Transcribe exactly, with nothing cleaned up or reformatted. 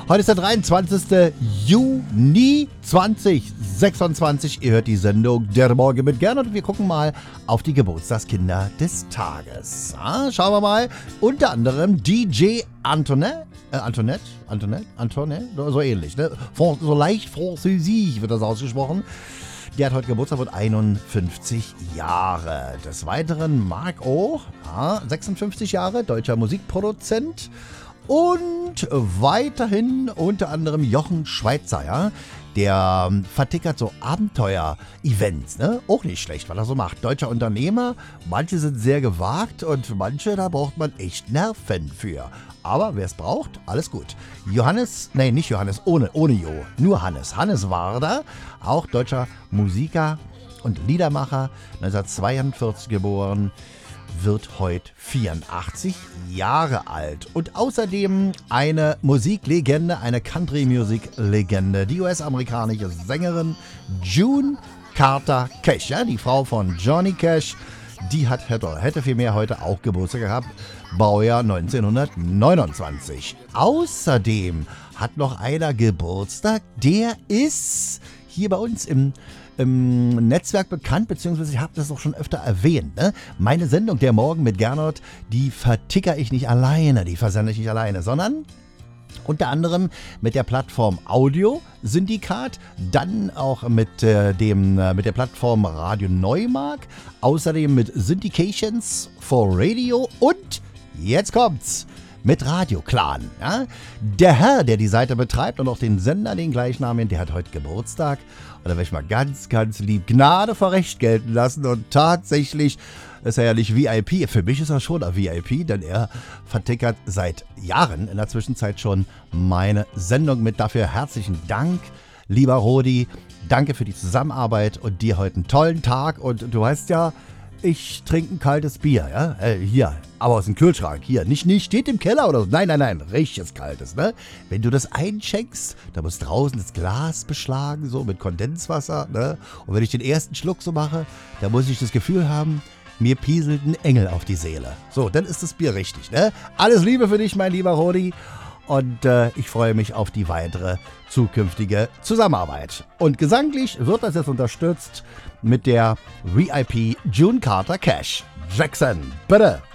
Heute ist der dreiundzwanzigste Juni zweitausendsechsundzwanzig. Ihr hört die Sendung Der Morgen mit Gernot und wir gucken mal auf die Geburtstagskinder des Tages. Ja, schauen wir mal. Unter anderem D J Antoinette, äh, Antoinette, Antoinette, Antoinette, so ähnlich, ne? So leicht französisch wird das ausgesprochen. Der hat heute Geburtstag, wird einundfünfzig Jahre. Des Weiteren Marc O, ja, sechsundfünfzig Jahre, deutscher Musikproduzent. Und weiterhin unter anderem Jochen Schweizer, ja, der vertickert so Abenteuer-Events, ne? Auch nicht schlecht, was er so macht. Deutscher Unternehmer, manche sind sehr gewagt und manche, da braucht man echt Nerven für. Aber wer es braucht, alles gut. Johannes, nee, nicht Johannes, ohne, ohne Jo, nur Hannes. Hannes Wader, auch deutscher Musiker und Liedermacher, neunzehnhundertzweiundvierzig geboren, wird heute vierundachtzig Jahre alt. Und außerdem eine Musiklegende, eine Country-Music-Legende, die U S-amerikanische Sängerin June Carter Cash, ja, die Frau von Johnny Cash, die hat, hätte, hätte vielmehr heute auch Geburtstag gehabt, Baujahr neunzehnhundertneunundzwanzig. Außerdem hat noch einer Geburtstag, der ist hier bei uns im im Netzwerk bekannt, beziehungsweise ich habe das auch schon öfter erwähnt. Ne? Meine Sendung Der Morgen mit Gernot, die verticker ich nicht alleine, die versende ich nicht alleine, sondern unter anderem mit der Plattform Audio Syndikat, dann auch mit, äh, dem, äh, mit der Plattform Radio Neumark, außerdem mit Syndications for Radio und jetzt kommt's, mit Radio Clan. Ja? Der Herr, der die Seite betreibt und auch den Sender, den gleichnamigen, der hat heute Geburtstag. Und da werde ich mal ganz, ganz lieb Gnade vor Recht gelten lassen. Und tatsächlich ist er ja nicht V I P. Für mich ist er schon ein V I P, denn er vertickert seit Jahren in der Zwischenzeit schon meine Sendung mit. Dafür herzlichen Dank, lieber Rodi. Danke für die Zusammenarbeit und dir heute einen tollen Tag. Und du weißt ja, ich trinke ein kaltes Bier, ja, äh, hier, aber aus dem Kühlschrank, hier, nicht, nicht steht im Keller oder so, nein, nein, nein, richtiges kaltes, ne, wenn du das einschenkst, da muss draußen das Glas beschlagen, so mit Kondenswasser, ne, und wenn ich den ersten Schluck so mache, da muss ich das Gefühl haben, mir pieselt ein Engel auf die Seele, so, dann ist das Bier richtig, ne, alles Liebe für dich, mein lieber Rodi. Und äh, ich freue mich auf die weitere zukünftige Zusammenarbeit. Und gesanglich wird das jetzt unterstützt mit der V I P June Carter Cash. Jackson, bitte!